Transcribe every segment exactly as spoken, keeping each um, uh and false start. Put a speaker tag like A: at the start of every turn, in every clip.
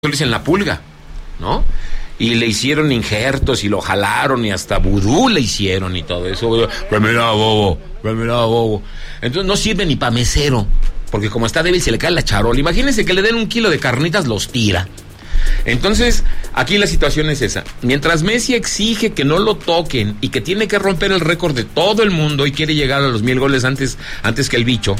A: le dicen la pulga, ¿no? Y le hicieron injertos y lo jalaron y hasta vudú le hicieron y todo eso. Que mira, bobo, que mira, bobo. Entonces no sirve ni pa' mesero, porque como está débil se le cae la charola. Imagínense que le den un kilo de carnitas, los tira. Entonces, aquí la situación es esa. Mientras Messi exige que no lo toquen y que tiene que romper el récord de todo el mundo y quiere llegar a los mil goles antes, antes que el bicho,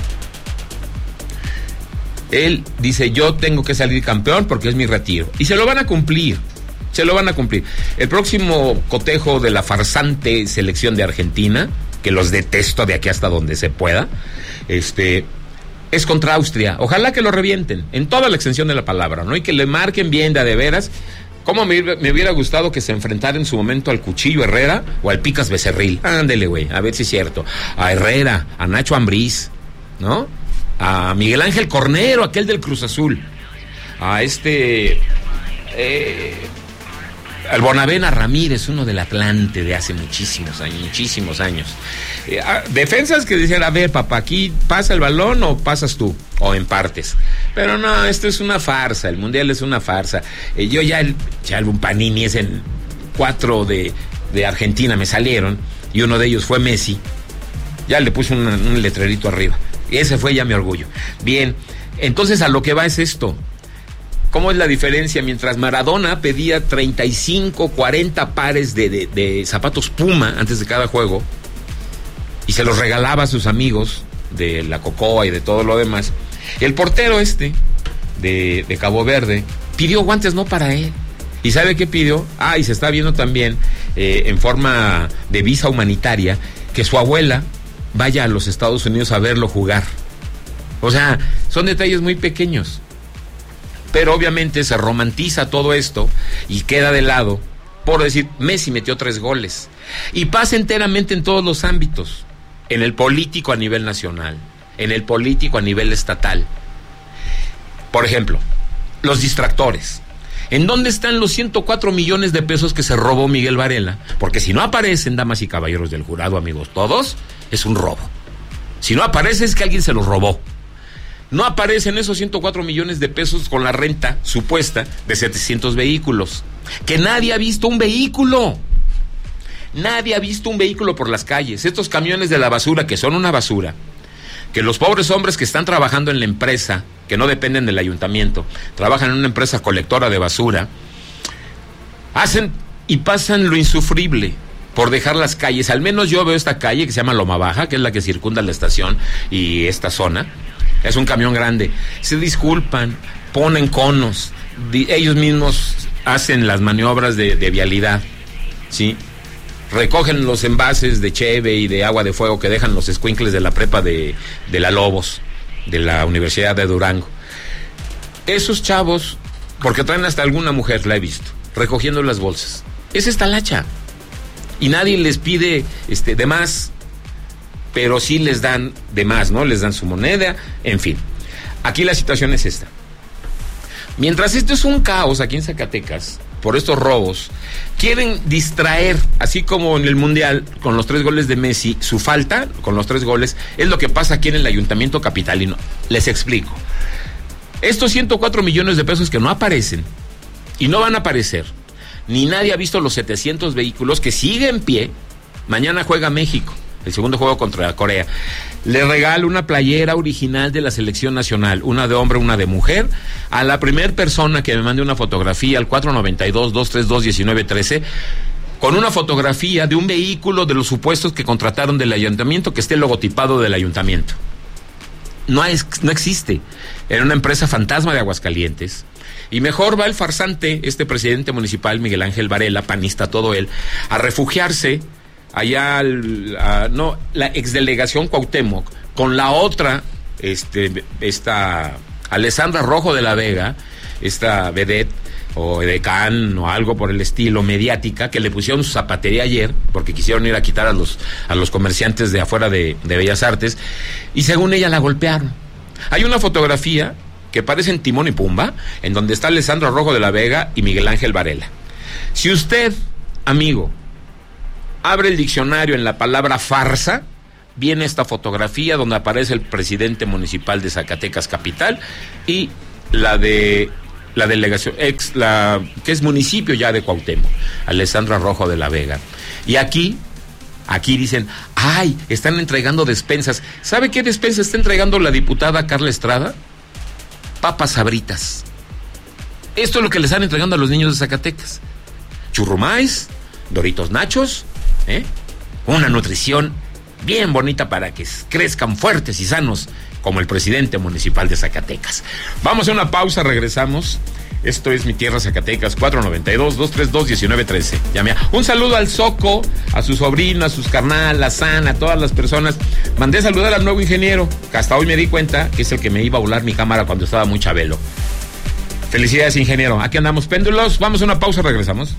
A: él dice, yo tengo que salir campeón porque es mi retiro. Y se lo van a cumplir, se lo van a cumplir. El próximo cotejo de la farsante selección de Argentina, que los detesto de aquí hasta donde se pueda, este, es contra Austria. Ojalá que lo revienten, en toda la extensión de la palabra, ¿no? Y que le marquen bien de a de veras. ¿Cómo me, me hubiera gustado que se enfrentara en su momento al Cuchillo Herrera o al Picas Becerril? Ándele, güey, a ver si es cierto. A Herrera, a Nacho Ambriz, ¿no? A Miguel Ángel Cornero, aquel del Cruz Azul, a este, eh, al Bonavena Ramírez, uno del Atlante de hace muchísimos años, muchísimos años. Eh, a, defensas que decían, a ver, papá, aquí pasa el balón o pasas tú, o en partes. Pero no, esto es una farsa, el Mundial es una farsa. Eh, yo ya, el, ya el Panini es en cuatro de, de Argentina, me salieron, y uno de ellos fue Messi. Ya le puse un, un letrerito arriba. Ese fue ya mi orgullo. Bien, entonces a lo que va es esto. ¿Cómo es la diferencia? Mientras Maradona pedía treinta y cinco, cuarenta pares de, de, de zapatos Puma antes de cada juego y se los regalaba a sus amigos de la Cocoa y de todo lo demás, el portero este de, de Cabo Verde pidió guantes no para él. ¿Y sabe qué pidió? Ah, y se está viendo también eh, en forma de visa humanitaria que su abuela vaya a los Estados Unidos a verlo jugar. O sea, son detalles muy pequeños. Pero obviamente se romantiza todo esto y queda de lado por decir, Messi metió tres goles. Y pasa enteramente en todos los ámbitos. En el político a nivel nacional, en el político a nivel estatal. Por ejemplo, los distractores. ¿En dónde están los ciento cuatro millones de pesos que se robó Miguel Varela? Porque si no aparecen, damas y caballeros del jurado, amigos todos, es un robo. Si no aparece es que alguien se los robó. No aparecen esos ciento cuatro millones de pesos con la renta supuesta de setecientos vehículos. Que nadie ha visto un vehículo. Nadie ha visto un vehículo por las calles. Estos camiones de la basura, que son una basura, que los pobres hombres que están trabajando en la empresa, que no dependen del ayuntamiento, trabajan en una empresa colectora de basura, hacen y pasan lo insufrible por dejar las calles. Al menos yo veo esta calle que se llama Loma Baja, que es la que circunda la estación y esta zona. Es un camión grande. Se disculpan, ponen conos, di, ellos mismos hacen las maniobras de, de vialidad, ¿sí? Recogen los envases de cheve y de agua de fuego que dejan los escuincles de la prepa de, de la Lobos, de la Universidad de Durango. Esos chavos, porque traen hasta alguna mujer, la he visto, recogiendo las bolsas. Es esta lacha. Y nadie les pide este, de más, pero sí les dan de más, ¿no? Les dan su moneda, en fin. Aquí la situación es esta. Mientras esto es un caos aquí en Zacatecas, por estos robos, quieren distraer, así como en el Mundial, con los tres goles de Messi, su falta, con los tres goles, es lo que pasa aquí en el Ayuntamiento Capitalino. Les explico. Estos ciento cuatro millones de pesos que no aparecen, y no van a aparecer, ni nadie ha visto los setecientos vehículos que siguen en pie. Mañana juega México, el segundo juego contra Corea. Le regalo una playera original de la selección nacional, una de hombre, una de mujer, a la primer persona que me mande una fotografía al cuatro noventa y dos, dos treinta y dos, diecinueve trece, con una fotografía de un vehículo de los supuestos que contrataron del ayuntamiento, que esté logotipado del ayuntamiento. No, es, no existe. Era una empresa fantasma de Aguascalientes. Y mejor va el farsante, este presidente municipal, Miguel Ángel Varela, panista todo él, a refugiarse allá, al, a, no, la exdelegación Cuauhtémoc, con la otra, este, esta Alessandra Rojo de la Vega, esta vedette, o edecán, o algo por el estilo, mediática, que le pusieron su zapatería ayer, porque quisieron ir a quitar a los, a los comerciantes de afuera de, de Bellas Artes, y según ella la golpearon. Hay una fotografía que parecen Timón y Pumba, en donde está Alessandra Rojo de la Vega y Miguel Ángel Varela. Si usted, amigo, abre el diccionario en la palabra farsa, viene esta fotografía donde aparece el presidente municipal de Zacatecas Capital y la de la delegación, ex, la que es municipio ya de Cuauhtémoc, Alessandra Rojo de la Vega. Y aquí, aquí dicen, ay, están entregando despensas. ¿Sabe qué despensa está entregando la diputada Carla Estrada? Papas Sabritas. Esto es lo que le están entregando a los niños de Zacatecas. Churrumais, Doritos Nachos, ¿eh? Una nutrición bien bonita para que crezcan fuertes y sanos, como el presidente municipal de Zacatecas. Vamos a una pausa, regresamos. Esto es Mi Tierra Zacatecas, cuatro noventa y dos, dos treinta y dos, diecinueve trece. Llame a... Un saludo al Soco, a su sobrino, a sus carnal, a Sana, a todas las personas. Mandé saludar al nuevo ingeniero, que hasta hoy me di cuenta que es el que me iba a volar mi cámara cuando estaba muy chabelo. Felicidades, ingeniero. Aquí andamos, péndulos. Vamos a una pausa, regresamos.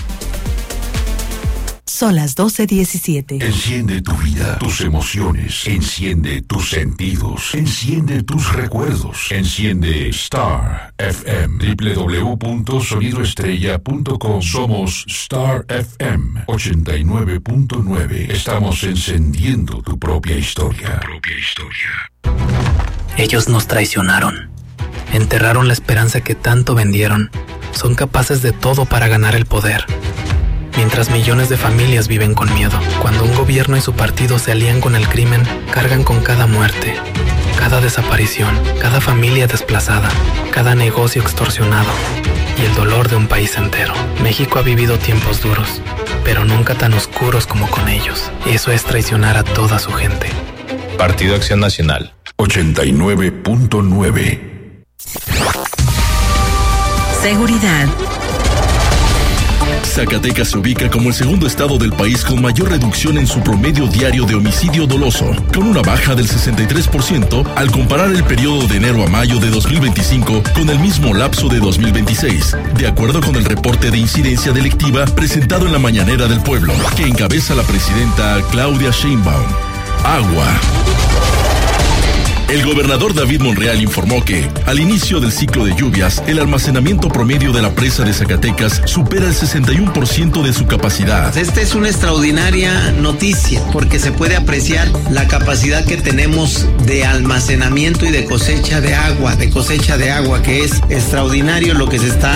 B: Son las doce diecisiete.
C: Enciende tu vida, tus emociones, enciende tus sentidos, enciende tus recuerdos, enciende Star F M, doble u doble u doble u punto sonido estrella punto com. Somos Star F M ochenta y nueve punto nueve. Estamos encendiendo tu propia historia. Tu propia historia.
D: Ellos nos traicionaron, enterraron la esperanza que tanto vendieron, son capaces de todo para ganar el poder. Mientras millones de familias viven con miedo, cuando un gobierno y su partido se alían con el crimen, cargan con cada muerte, cada desaparición, cada familia desplazada, cada negocio extorsionado y el dolor de un país entero. México ha vivido tiempos duros, pero nunca tan oscuros como con ellos. Eso es traicionar a toda su gente.
E: Partido Acción Nacional.
C: ochenta y nueve punto nueve.
B: Seguridad.
F: Zacatecas se ubica como el segundo estado del país con mayor reducción en su promedio diario de homicidio doloso, con una baja del sesenta y tres por ciento al comparar el periodo de enero a mayo de dos mil veinticinco con el mismo lapso de dos mil veintiséis, de acuerdo con el reporte de incidencia delictiva presentado en la Mañanera del Pueblo, que encabeza la presidenta Claudia Sheinbaum. Agua. El gobernador David Monreal informó que, al inicio del ciclo de lluvias, el almacenamiento promedio de la presa de Zacatecas supera el sesenta y uno por ciento de su capacidad.
G: Esta es una extraordinaria noticia porque se puede apreciar la capacidad que tenemos de almacenamiento y de cosecha de agua, de cosecha de agua, que es extraordinario lo que se está